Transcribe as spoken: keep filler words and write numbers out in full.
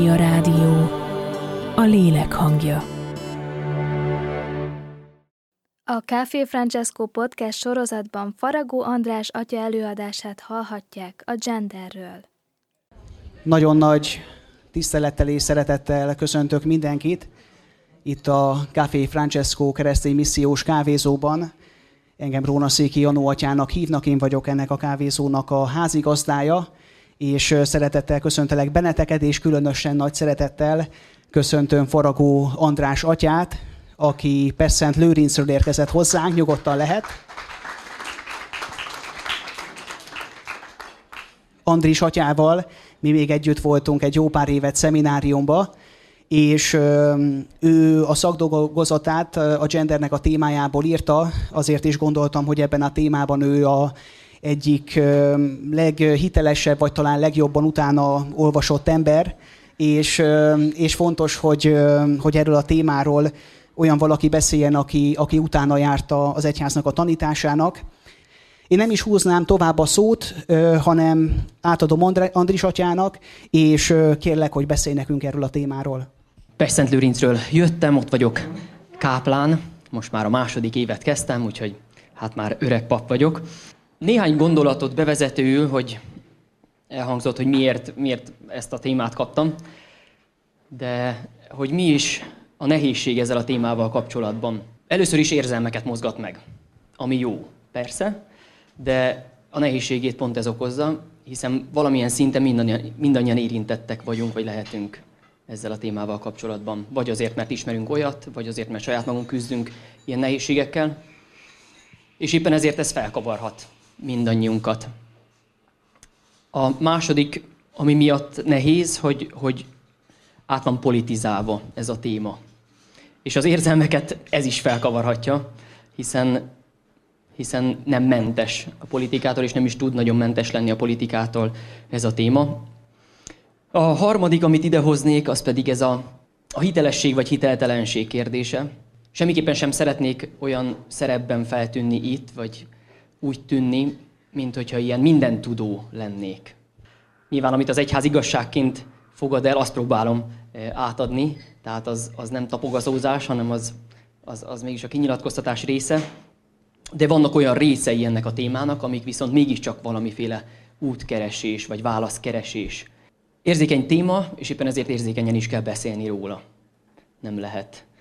A rádió, a lélek hangja. A Café Francesco podcast sorozatban Faragó András atya előadását hallhatják a genderről. Nagyon nagy tisztelettel és szeretettel köszöntök mindenkit itt a Café Francesco keresztény missziós kávézóban. Engem Rónaszéki Janó atyának hívnak, én vagyok ennek a kávézónak a házigazdája, és szeretettel köszöntelek benneteket, és különösen nagy szeretettel köszöntöm Faragó András atyát, aki Pesszent Lőrincről érkezett hozzánk, nyugodtan lehet. Andris atyával mi még együtt voltunk egy jó pár évet szemináriumba, és ő a szakdolgozatát a gendernek a témájából írta, azért is gondoltam, hogy ebben a témában ő a egyik leghitelesebb, vagy talán legjobban utána olvasott ember, és, és fontos, hogy, hogy erről a témáról olyan valaki beszéljen, aki, aki utána járta az egyháznak a tanításának. Én nem is húznám tovább a szót, hanem átadom Andris atyának, és kérlek, hogy beszélj nekünk erről a témáról. Pesszent Lőrincről jöttem, ott vagyok káplán, most már a második évet kezdtem, úgyhogy hát már öreg pap vagyok. Néhány gondolatot bevezetőül, hogy elhangzott, hogy miért, miért ezt a témát kaptam, de hogy mi is a nehézség ezzel a témával kapcsolatban. Először is érzelmeket mozgat meg, ami jó, persze, de a nehézségét pont ez okozza, hiszen valamilyen szinten mindannyian, mindannyian érintettek vagyunk, vagy lehetünk ezzel a témával kapcsolatban. Vagy azért, mert ismerünk olyat, vagy azért, mert saját magunk küzdünk ilyen nehézségekkel, és éppen ezért ez felkavarhat mindannyiunkat. A második, ami miatt nehéz, hogy, hogy át van politizálva ez a téma. És az érzelmeket ez is felkavarhatja, hiszen, hiszen nem mentes a politikától, és nem is tud nagyon mentes lenni a politikától ez a téma. A harmadik, amit idehoznék, az pedig ez a, a hitelesség vagy hiteltelenség kérdése. Semmiképpen sem szeretnék olyan szerepben feltűnni itt, vagy úgy tűnni, mint hogyha ilyen mindentudó lennék. Nyilván, amit az egyház igazságként fogad el, azt próbálom átadni, tehát az, az nem tapogazózás, hanem az, az, az mégis a kinyilatkoztatás része. De vannak olyan részei ennek a témának, amik viszont mégiscsak valamiféle útkeresés, vagy válaszkeresés. Érzékeny téma, és éppen ezért érzékenyen is kell beszélni róla. Nem lehet